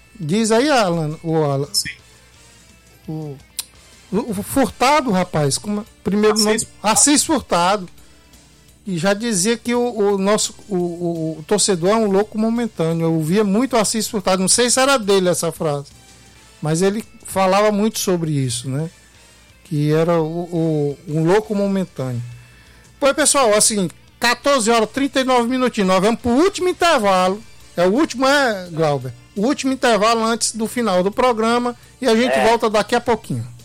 Diz aí, Alan, Sim. O Furtado, rapaz, primeiro nome, Assis Furtado, e já dizia que o torcedor é um louco momentâneo. Eu ouvia muito Assis Furtado, não sei se era dele essa frase, mas ele falava muito sobre isso, né? Que era um louco momentâneo. Pois, pessoal, assim, 14 horas e 39 minutinhos, nós vamos pro último intervalo. É o último, Glauber? O último intervalo antes do final do programa, e a gente volta daqui a pouquinho.